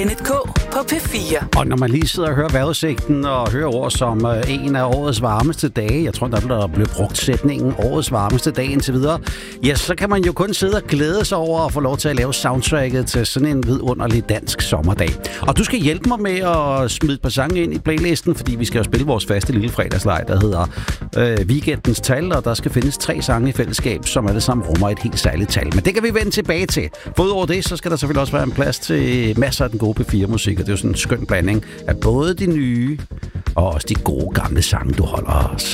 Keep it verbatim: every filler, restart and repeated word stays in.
N et K på P fire. Og når man lige sidder og hører vejrudsigten og hører ord som øh, en af årets varmeste dage, jeg tror, der bliver blevet brugt sætningen årets varmeste dag indtil videre, ja, så kan man jo kun sidde og glæde sig over at få lov til at lave soundtracket til sådan en vidunderlig dansk sommerdag. Og du skal hjælpe mig med at smide et par sange ind i playlisten, fordi vi skal jo spille vores faste lille fredagsleg, der hedder øh, Weekendens Tal, og der skal findes tre sange i fællesskab, som alle sammen rummer et helt særligt tal. Men det kan vi vende tilbage til. For udover det, så skal der selvfølgelig også være en plads til masser af den gode P fire-musik, og det er jo sådan en skøn blanding af både de nye og også de gode gamle sange, du holder